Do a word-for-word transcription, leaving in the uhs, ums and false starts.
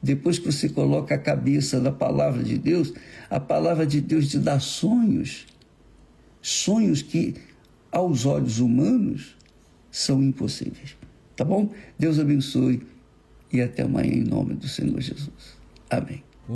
Depois que você coloca a cabeça na palavra de Deus, a palavra de Deus te dá sonhos, sonhos que aos olhos humanos são impossíveis. Tá bom? Deus abençoe e até amanhã em nome do Senhor Jesus. Amém.